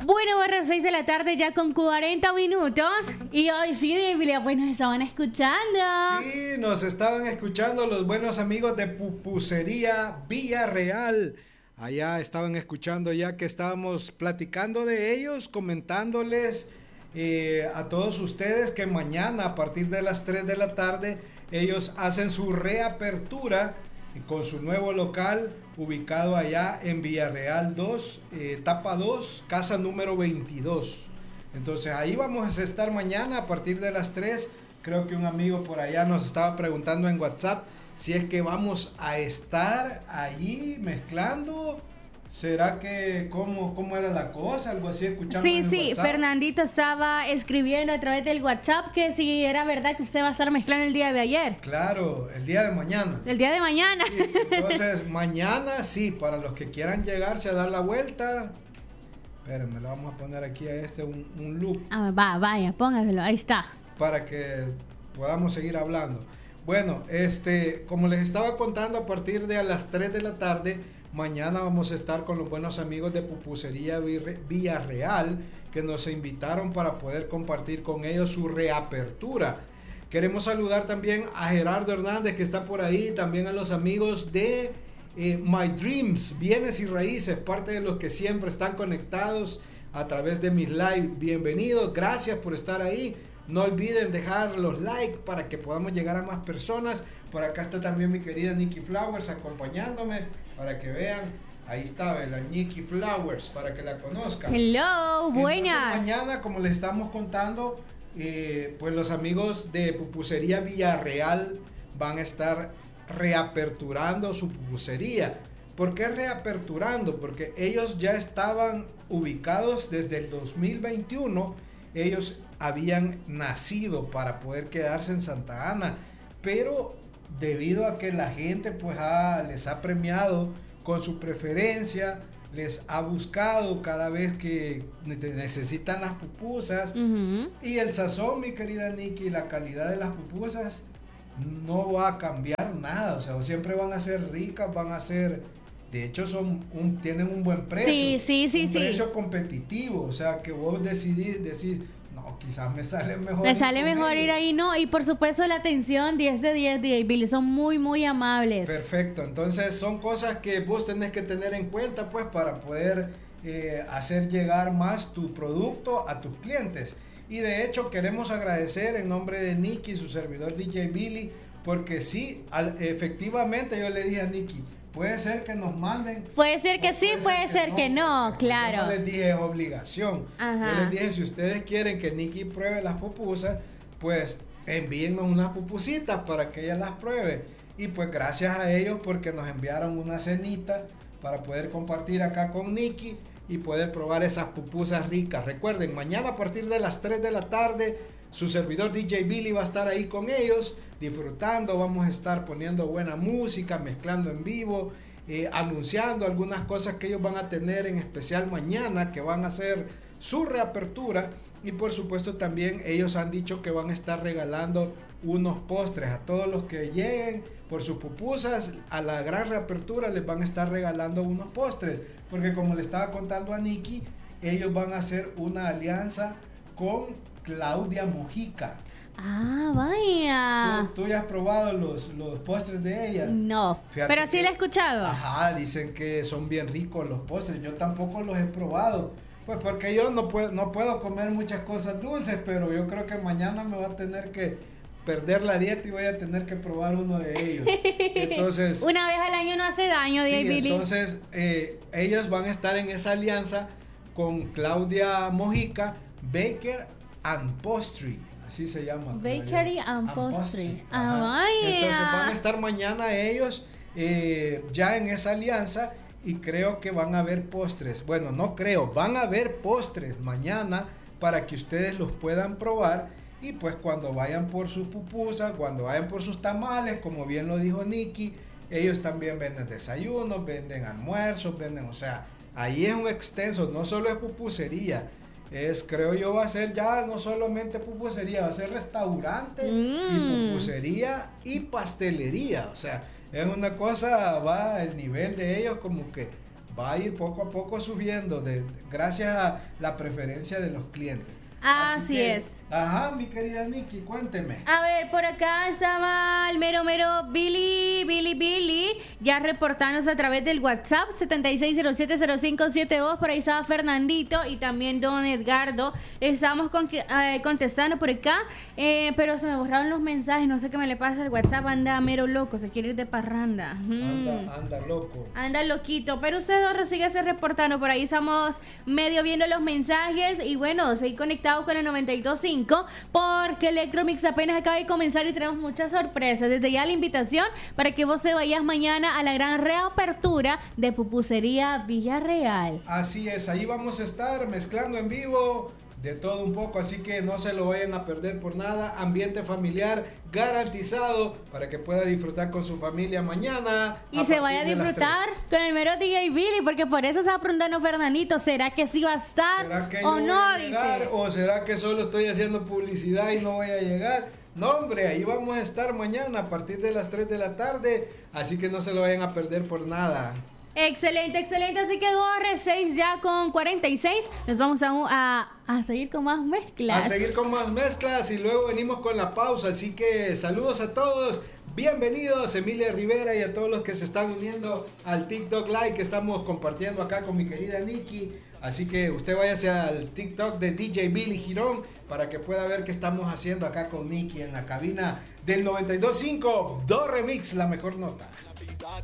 Bueno, barra 6 de la tarde ya con 40 minutos. Y hoy sí, Biblia, pues nos estaban escuchando. Sí, nos estaban escuchando los buenos amigos de Pupusería Villarreal. Allá estaban escuchando ya que estábamos platicando de ellos, comentándoles a todos ustedes que mañana a partir de las 3 de la tarde ellos hacen su reapertura con su nuevo local ubicado allá en Villarreal 2, etapa 2, casa número 22. Entonces ahí vamos a estar mañana a partir de las 3. Creo que un amigo por allá nos estaba preguntando en WhatsApp si es que vamos a estar allí mezclando. ¿Será que cómo era la cosa? Algo así escuchamos Sí, en sí, WhatsApp. Fernandito estaba escribiendo a través del WhatsApp que si era verdad que usted va a estar mezclando el día de ayer. Claro, el día de mañana. El día de mañana. Sí, entonces, mañana sí, para los que quieran llegarse a dar la vuelta. Espérenme, le vamos a poner aquí a un loop Vaya, póngaselo, ahí está. para que podamos seguir hablando. Bueno, como les estaba contando, a partir de a las 3 de la tarde, mañana vamos a estar con los buenos amigos de Pupusería Villarreal, que nos invitaron para poder compartir con ellos su reapertura. Queremos saludar también a Gerardo Hernández, que está por ahí, también a los amigos de My Dreams, Bienes y Raíces, parte de los que siempre están conectados a través de mis live. Bienvenidos, gracias por estar ahí. No olviden dejar los likes para que podamos llegar a más personas. Por acá está también mi querida Nikki Flowers acompañándome para que vean. Ahí está, la Nikki Flowers, para que la conozcan. Hello, buenas. Entonces, mañana, como les estamos contando, pues los amigos de Pupusería Villarreal van a estar reaperturando su pupusería. ¿Por qué reaperturando? Porque ellos ya estaban ubicados desde el 2021. Ellos habían nacido para poder quedarse en Santa Ana, pero debido a que la gente pues les ha premiado con su preferencia, les ha buscado cada vez que necesitan las pupusas, y el sazón, mi querida Nikki, la calidad de las pupusas no va a cambiar nada, o sea, siempre van a ser ricas, van a ser, de hecho tienen un buen precio, un precio competitivo, o sea, que vos decís, no, quizás me sale mejor. Me sale mejor ir ahí, no, y por supuesto la atención 10 de 10 de Billy, son muy, muy amables. Perfecto, entonces son cosas que vos tenés que tener en cuenta, pues, para poder hacer llegar más tu producto a tus clientes. Y de hecho queremos agradecer en nombre de Nicky, su servidor DJ Billy, porque sí, efectivamente yo le dije a Nicky, puede ser que nos manden. Puede ser que sí, puede ser que no, claro. Yo no les dije obligación. Ajá. Yo les dije, si ustedes quieren que Nicky pruebe las pupusas, pues envíennos unas pupusitas para que ella las pruebe. Y pues gracias a ellos porque nos enviaron una cenita para poder compartir acá con Nicky y poder probar esas pupusas ricas. Recuerden, mañana a partir de las 3 de la tarde, su servidor DJ Billy va a estar ahí con ellos, disfrutando, vamos a estar poniendo buena música, mezclando en vivo, anunciando algunas cosas que ellos van a tener en especial mañana, que van a hacer su reapertura. Y por supuesto también ellos han dicho que van a estar regalando unos postres a todos los que lleguen por sus pupusas. A la gran reapertura les van a estar regalando unos postres, porque como le estaba contando a Nikki, ellos van a hacer una alianza con Claudia Mojica. Ah, vaya. ¿Tú ya has probado los postres de ella? No, Fíjate pero sí la he escuchado. Ajá, dicen que son bien ricos los postres. Yo tampoco los he probado, pues porque yo no puedo comer muchas cosas dulces, pero yo creo que mañana me va a tener que perder la dieta y voy a tener que probar uno de ellos. Entonces, una vez al año no hace daño, sí, Billy. entonces ellos van a estar en esa alianza con Claudia Mojica, Baker and Pastry, así se llama. Bakery and Pastry. Entonces van a estar mañana ellos ya en esa alianza y creo que van a haber postres. Bueno, no creo, van a haber postres mañana para que ustedes los puedan probar. Y pues cuando vayan por sus pupusas, cuando vayan por sus tamales, como bien lo dijo Nikki, ellos también venden desayunos, venden almuerzos, o sea, ahí es un extenso, no solo es pupusería, creo yo va a ser ya no solamente pupusería, va a ser restaurante y pupusería y pastelería, o sea, es una cosa, va el nivel de ellos como que va a ir poco a poco subiendo gracias a la preferencia de los clientes. Así es. Ajá, mi querida Nikki, cuénteme. A ver, por acá estaba el mero Billy, ya reportándose a través del WhatsApp 76070572. Por ahí estaba Fernandito y también don Edgardo. Estábamos contestando por acá, pero se me borraron los mensajes. No sé qué me le pasa al WhatsApp. Anda mero loco, se quiere ir de parranda. Anda loco. Anda loquito. Pero ustedes dos síguense reportando. Por ahí estamos medio viendo los mensajes. Y bueno, seguir conectados con el 92.5, porque Electromix apenas acaba de comenzar y tenemos muchas sorpresas. Desde ya la invitación para que vos se vayas mañana a la gran reapertura de Pupusería Villarreal. Así es, ahí vamos a estar mezclando en vivo de todo un poco, así que no se lo vayan a perder por nada. Ambiente familiar garantizado para que pueda disfrutar con su familia mañana. Y se vaya a disfrutar con el mero DJ Billy, porque por eso se va preguntando Fernandito, ¿será que sí va a estar o no? Dice. ¿O será que solo estoy haciendo publicidad y no voy a llegar? No, hombre, ahí vamos a estar mañana a partir de las 3 de la tarde, así que no se lo vayan a perder por nada. Excelente, así que Gorre 6 ya con 46. Nos vamos a seguir con más mezclas. A seguir con más mezclas y luego venimos con la pausa, así que saludos a todos. Bienvenidos Emilia Rivera y a todos los que se están uniendo al TikTok Live que estamos compartiendo acá con mi querida Nikki. Así que usted váyase al TikTok de DJ Billy Girón para que pueda ver qué estamos haciendo acá con Nikki en la cabina del 92.5 Do Remix, la mejor nota.